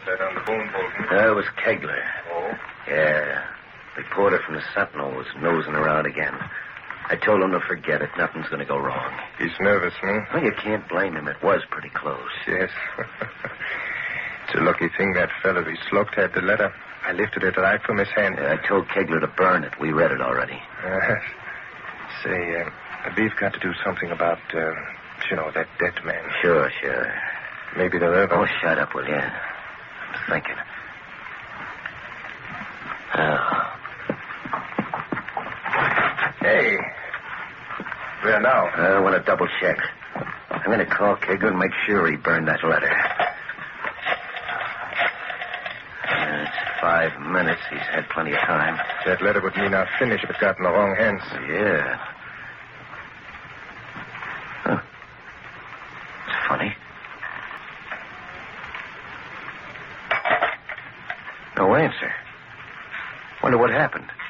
That on the phone, Bolton? It was Kegler. Oh? Yeah. Reporter from the Sentinel was nosing around again. I told him to forget it. Nothing's going to go wrong. He's nervous, Well, you can't blame him. It was pretty close. Yes. It's a lucky thing that fellow we slugged had the letter. I lifted it right from his hand. I told Kegler to burn it. We read it already. Say, we've got to do something about, that dead man. Sure. Maybe the other. Oh, shut up, will you? I'm thinking. Hey. Where now? I want to double check. I'm going to call Kegler and make sure he burned that letter. It's 5 minutes. He's had plenty of time. That letter would mean our finish if it got in the wrong hands. Yeah. Huh. It's funny. No answer. Wonder what happened.